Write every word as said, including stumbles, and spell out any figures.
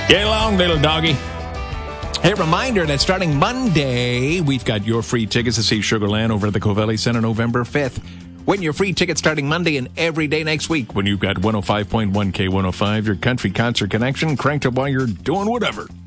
Get along, little doggy. Hey, reminder that starting Monday, we've got your free tickets to see Sugarland over at the Covelli Center November fifth. Win your free tickets starting Monday and every day next week when you've got one oh five point one K one oh five, your country concert connection, cranked up while you're doing whatever.